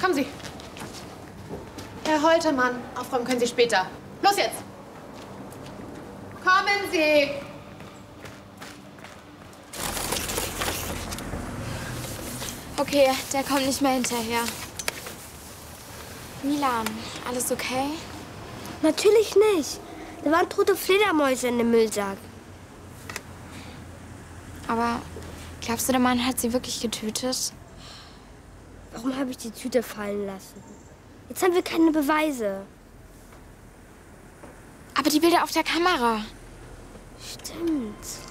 Kommen Sie. Herr Holtermann, aufräumen können Sie später. Los jetzt! Kommen Sie! Okay, der kommt nicht mehr hinterher. Milan, alles okay? Natürlich nicht. Da waren tote Fledermäuse in dem Müllsack. Aber glaubst du, der Mann hat sie wirklich getötet? Warum habe ich die Tüte fallen lassen? Jetzt haben wir keine Beweise. Aber die Bilder auf der Kamera. Stimmt.